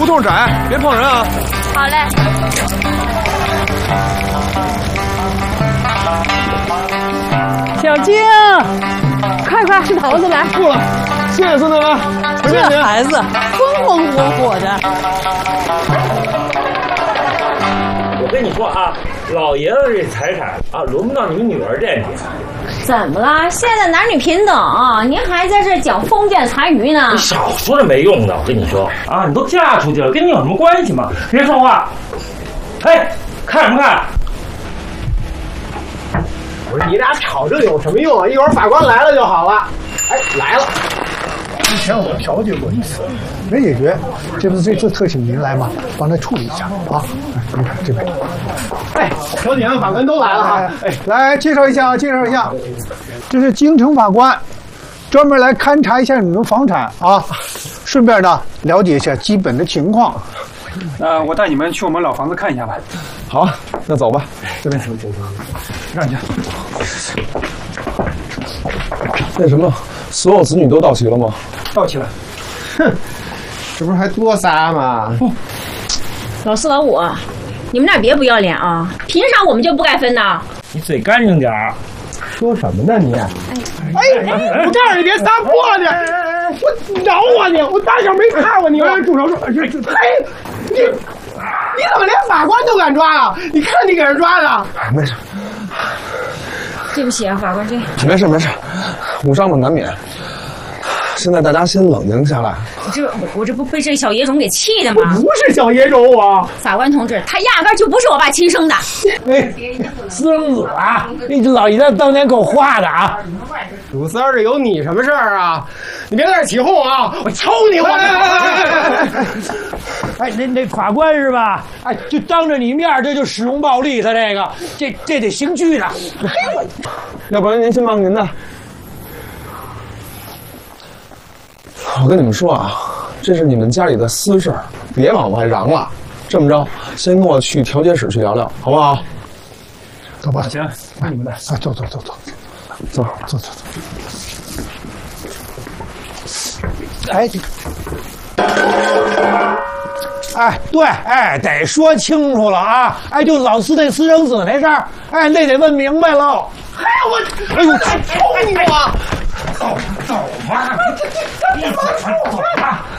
胡同窄，别碰人啊！ 好嘞。 小静，快吃桃子来！ 不了，谢谢孙大哥。 这孩子风风火火的。 我跟你说啊，老爷子这财产啊，轮不到你们女儿惦记。 怎么了？现在男女平等，您还在这讲封建残余呢？ 你少说这没用的，我跟你说啊，你都嫁出去了，跟你有什么关系吗？别说话。哎，看什么看？ 不是你俩吵这有什么用啊？一会儿法官来了就好了。哎，来了。之前我调解过一次，没解决，这不是这次特请您来吗？帮他处理一下啊。你看这边。哎，调解和法官都来了哈。哎，来介绍一下，这是京城法官，专门来勘察一下你们房产啊，顺便呢了解一下基本的情况。 那我带你们去我们老房子看一下吧。 好，那走吧。 这边让一下。 那什么，所有子女都到齐了吗？ 到齐了。 哼，这不是还多仨吗？ 老四老五，你们俩别不要脸啊！凭啥我们就不该分呢？ 你嘴干净点儿。 说什么呢你？哎，我告诉你别撒泼呢！我饶我你！我大小没看过你！住手！嘿，你怎么连法官都敢抓啊？你看你给人抓的！没事。 对不起啊，法官， 没事，无伤的难免。现在大家先冷静下来。 我这不被这小野种给气的吗？ 我不是小野种啊！ 法官同志，他压根就不是我爸亲生的。 哎，私生子啊！你这老爷子当年给我画的啊！ 鲁三儿，这有你什么事儿啊？你别在这起哄啊！我抽你！ 哎，那法官是吧？哎，就当着你面这就使用暴力，他这得刑拘的。 要不然您先忙您的。我跟你们说啊，这是你们家里的私事，别往外嚷了。这么着，先跟我去调解室去聊聊，好不好？走吧。 行，听你们的。 啊，走。 哎，对，哎，得说清楚了啊！哎，就老四那私生子那事儿，哎，那得问明白喽。 哎呦，抽你啊！ 走吧，你走吧。